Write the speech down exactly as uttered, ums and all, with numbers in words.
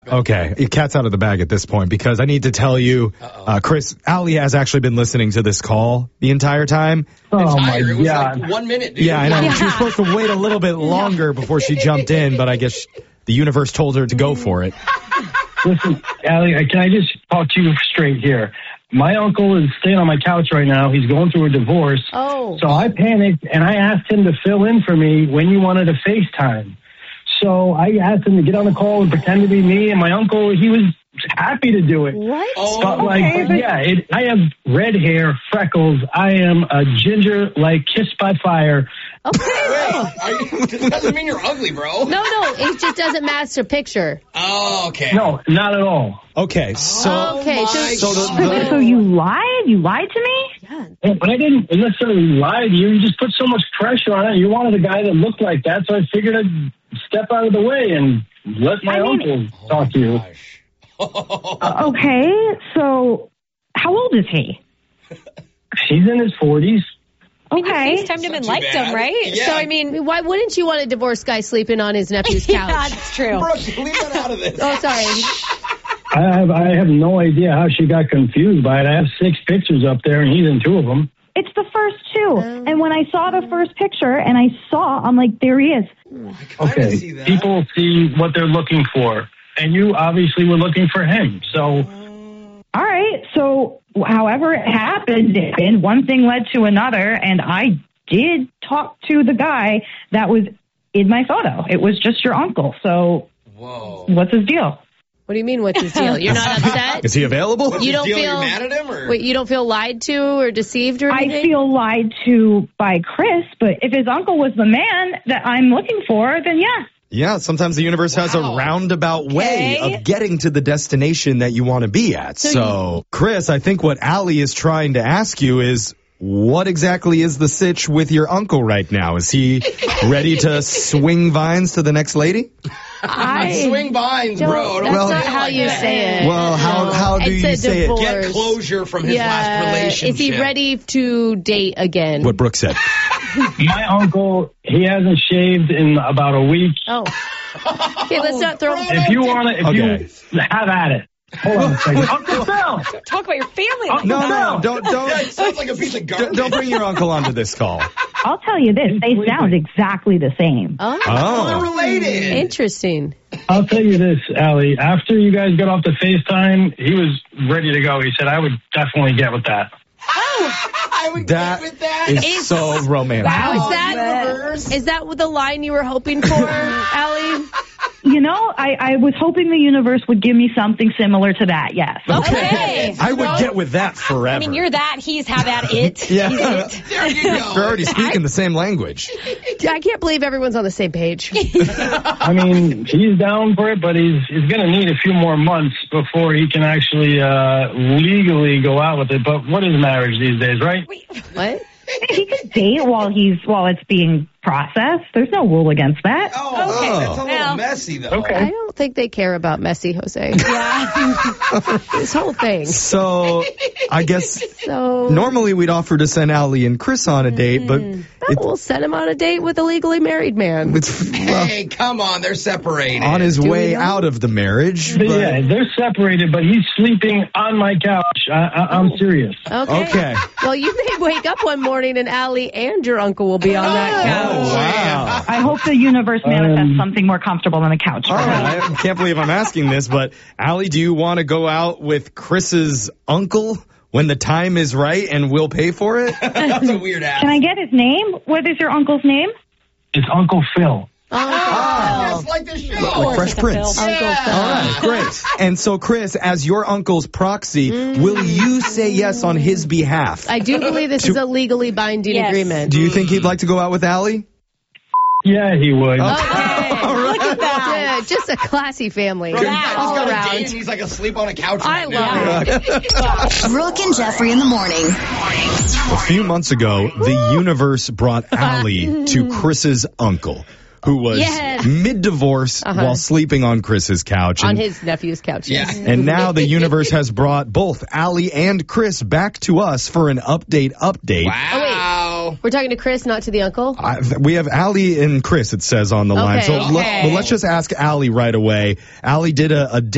Okay, your cat's out of the bag at this point because I need to tell you, uh, Chris, Allie has actually been listening to this call the entire time. Oh my It was God. like one minute, dude. Yeah, I know. Yeah. She was supposed to wait a little bit longer before she jumped in, but I guess the universe told her to go for it. Listen, Allie, can I just talk to you straight here? My uncle is staying on my couch right now. He's going through a divorce. Oh. So I panicked and I asked him to fill in for me when you wanted to FaceTime. So I asked him to get on the call and pretend to be me, and my uncle, he was happy to do it. What? Oh, But like, Okay, but- yeah, it, I have red hair, freckles. I am a ginger, like kissed by fire. Okay. Wait, are you, this doesn't mean you're ugly, bro. No, no, it just doesn't match the picture. Oh, okay. No, not at all. Okay, so Okay, so- my so the- God. the- So you lied? You lied to me? Yeah. But I didn't necessarily lie to you. You just put so much pressure on it. You wanted a guy that looked like that, so I figured I'd step out of the way and let my I mean- uncle talk to you. Gosh. Uh, okay, so how old is he? He's in his forties. Okay. FaceTimed him and too liked bad. him, right? Yeah. So, I I mean, mean, why wouldn't you want a divorced guy sleeping on his nephew's yeah, couch? that's true. Bro, leave that out of this. Oh, sorry. I have I have no idea how she got confused by it. I have six pictures up there, and he's in two of them. It's the first two. Oh. And when I saw the first picture and I saw, I'm like, there he is. I kinda Okay, see that. people see what they're looking for, and you obviously were looking for him. So All right. So however it happened, and one thing led to another, and I did talk to the guy that was in my photo. It was just your uncle. So Whoa. what's his deal? What do you mean, what's his deal? You're not upset? is he available? You don't Deal, feel- you're mad at him, or? Wait, you don't feel lied to or deceived or anything? I feel lied to by Chris, but if his uncle was the man that I'm looking for, then yeah. Yeah, sometimes the universe has a Wow. roundabout way Okay. of getting to the destination that you want to be at. So, So Chris, I think what Allie is trying to ask you is, what exactly is the sitch with your uncle right now? Is he ready to swing vines to the next lady? I Swing vines, don't- bro. Don't That's Well- say not it how like you that. say it. Well, how- No. how do It's you a say it? divorce. Get closure from his yeah. last relationship. Is he ready to date again? What Brooke said. my uncle, he hasn't shaved in about a week. Oh. Okay, let's not throw him. If you want to, if Okay. you have at it. Hold on a second. Uncle Phil! Talk about your family. Oh, like No, that. no, don't, Yeah, don't, it sounds like a piece of don't, garbage. don't bring your uncle onto this call. I'll tell you this, they sound exactly the same. Oh, Oh. Related. interesting. I'll tell you this, Allie. After you guys got off the FaceTime, he was ready to go. He said, I would definitely get with that. I would That get with that. is Is- so romantic. Wow, is Oh, that universe. is that the line you were hoping for, Allie? You know, I, I was hoping the universe would give me something similar to that, yes. Okay. I would get with that forever. I mean, you're that. He's have at it. Yeah. He's it. There you go. We're already speaking the same language. I can't believe everyone's on the same page. I mean, he's down for it, but he's he's going to need a few more months before he can actually uh, legally go out with it. But what is marriage these days, right? What? He could date while he's while it's being processed. There's no rule against that. Oh, Okay. that's a little Well. messy, though. Okay. I don't think they care about messy Jose. Yeah. This whole thing. So, I guess So normally we'd offer to send Allie and Chris on a date, but it, we'll send him on a date with a legally married man. it's well, Hey, come on. They're separated. on his Do we way know? out of the marriage. But But, yeah, they're separated, but he's sleeping on my couch. I, I, I'm serious. Okay. Okay. Well, you may wake up one morning and Allie and your uncle will be on that couch. Oh, wow. I hope the universe manifests Um, something more comfortable than a couch. All right. I can't believe I'm asking this, but Allie, do you want to go out with Chris's uncle when the time is right and we'll pay for it? That's a weird ass. Can I get his name? What is your uncle's name? It's Uncle Phil. Just like the show. Like Fresh Like a Prince. Phil. Uncle Phil. All right, great. And so, Chris, as your uncle's proxy, will you say yes on his behalf? I do believe this is a legally binding Yes. agreement. Do you think he'd like to go out with Allie? Yeah, he would. Okay. Look at that. Yeah, just a classy family. He's All got a around. date and he's like asleep on a couch I right now. love it. Brooke and Jeffrey in the morning. A few months ago, the universe brought Allie to Chris's uncle, who was Yes. mid-divorce Uh-huh. while sleeping on Chris's couch. On And, his nephew's couch. Yeah. yes. and now the universe has brought both Allie and Chris back to us for an update update. Wow. We're talking to Chris, not to the uncle. I, we have Allie and Chris, it says on the line. Okay, So let, okay. well, let's just ask Allie right away. Allie did a, a date